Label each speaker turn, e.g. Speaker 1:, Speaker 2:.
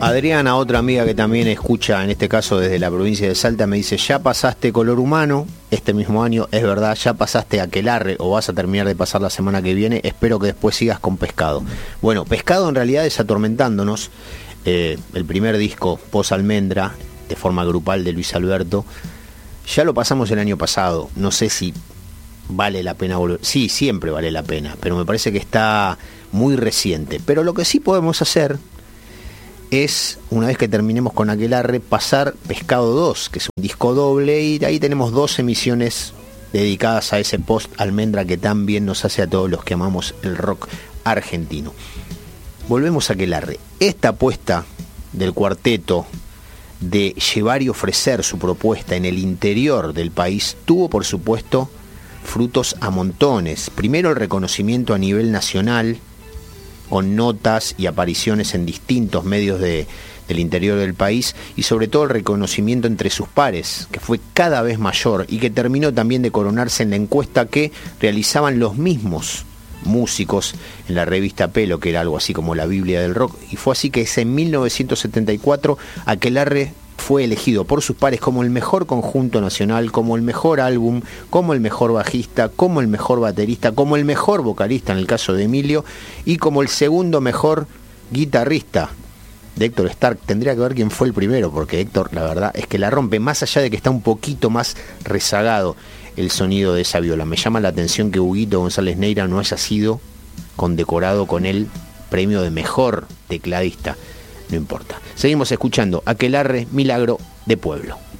Speaker 1: Adriana, otra amiga que también escucha, en este caso desde la provincia de Salta, me dice: ya pasaste Color Humano este mismo año, es verdad, ya pasaste Aquelarre o vas a terminar de pasar la semana que viene, espero que después sigas con Pescado. Bueno, Pescado en realidad es Atormentándonos, el primer disco post Almendra, de forma grupal, de Luis Alberto. Ya lo pasamos el año pasado, no sé si vale la pena volver. Sí, siempre vale la pena, pero me parece que está muy reciente. Pero lo que sí podemos hacer es, una vez que terminemos con Aquelarre, pasar Pescado 2, que es un disco doble, y ahí tenemos 2 emisiones dedicadas a ese post Almendra que tan bien nos hace a todos los que amamos el rock argentino. Volvemos a Aquelarre. Esta apuesta del cuarteto de llevar y ofrecer su propuesta en el interior del país tuvo, por supuesto, frutos a montones. Primero, el reconocimiento a nivel nacional, con notas y apariciones en distintos medios del interior del país, y sobre todo el reconocimiento entre sus pares, que fue cada vez mayor y que terminó también de coronarse en la encuesta que realizaban los mismos músicos en la revista Pelo, que era algo así como la Biblia del rock, y fue así que en 1974 Aquelarre fue elegido por sus pares como el mejor conjunto nacional, como el mejor álbum, como el mejor bajista, como el mejor baterista, como el mejor vocalista en el caso de Emilio, y como el segundo mejor guitarrista de Héctor Stark. Tendría que ver quién fue el primero, porque Héctor, la verdad, es que la rompe, más allá de que está un poquito más rezagado el sonido de esa viola. Me llama la atención que Huguito González Neira no haya sido condecorado con el premio de mejor tecladista. No importa. Seguimos escuchando Aquelarre, Milagro de Pueblo.